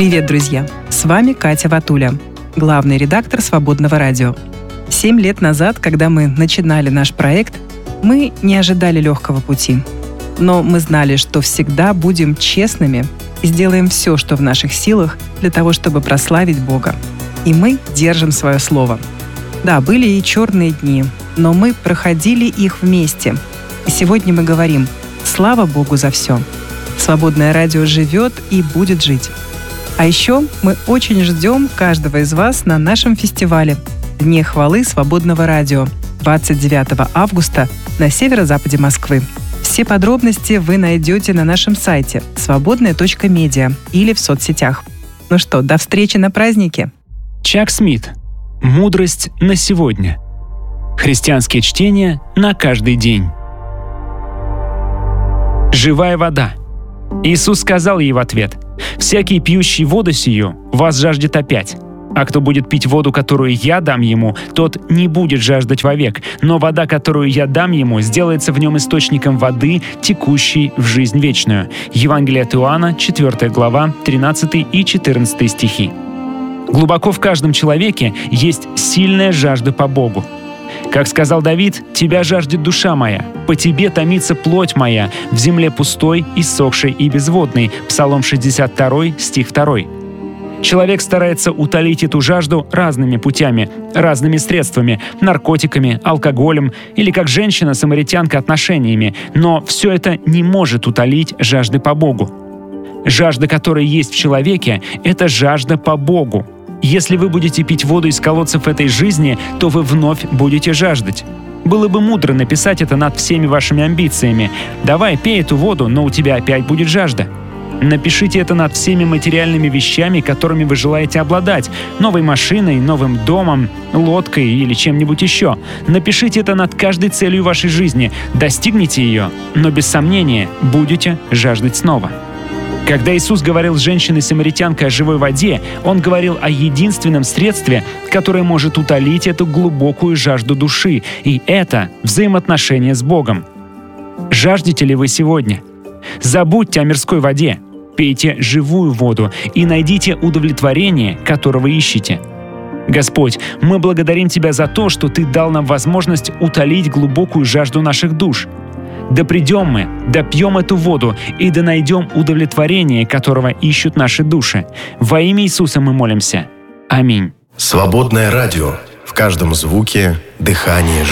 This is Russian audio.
Привет, друзья! С вами Катя Ватуля, главный редактор «Свободного радио». 7 лет назад, когда мы начинали наш проект, мы не ожидали легкого пути. Но мы знали, что всегда будем честными и сделаем все, что в наших силах, для того, чтобы прославить Бога. И мы держим свое слово. Да, были и черные дни, но мы проходили их вместе. И сегодня мы говорим: слава Богу за все. Свободное радио живет и будет жить. А еще мы очень ждем каждого из вас на нашем фестивале «Дне хвалы Свободного радио» 29 августа на северо-западе Москвы. Все подробности вы найдете на нашем сайте свободная.медиа или в соцсетях. Ну что, до встречи на празднике! Чак Смит. Мудрость на сегодня. Христианские чтения на каждый день. Живая вода. Иисус сказал ей в ответ: «Всякий, пьющий воду сию, вас жаждет опять. А кто будет пить воду, которую я дам ему, тот не будет жаждать вовек, но вода, которую я дам ему, сделается в нем источником воды, текущей в жизнь вечную». Евангелие от Иоанна, 4 глава, 13 и 14 стихи. Глубоко в каждом человеке есть сильная жажда по Богу. Как сказал Давид: «Тебя жаждет душа моя, по тебе томится плоть моя, в земле пустой, иссохшей и безводной». Псалом 62, стих 2. Человек старается утолить эту жажду разными путями, разными средствами, наркотиками, алкоголем или, как женщина-самаритянка, отношениями, но все это не может утолить жажды по Богу. Жажда, которая есть в человеке, — это жажда по Богу. Если вы будете пить воду из колодцев этой жизни, то вы вновь будете жаждать. Было бы мудро написать это над всеми вашими амбициями. Давай, пей эту воду, но у тебя опять будет жажда. Напишите это над всеми материальными вещами, которыми вы желаете обладать: новой машиной, новым домом, лодкой или чем-нибудь еще. Напишите это над каждой целью вашей жизни. Достигните ее, но без сомнения будете жаждать снова. Когда Иисус говорил с женщиной-самаритянкой о живой воде, Он говорил о единственном средстве, которое может утолить эту глубокую жажду души, и это взаимоотношения с Богом. Жаждете ли вы сегодня? Забудьте о мирской воде, пейте живую воду и найдите удовлетворение, которого ищете. Господь, мы благодарим Тебя за то, что Ты дал нам возможность утолить глубокую жажду наших душ. Да придем мы, да пьем эту воду и да найдем удовлетворение, которого ищут наши души. Во имя Иисуса мы молимся. Аминь. Свободное радио. В каждом звуке дыхание жизни.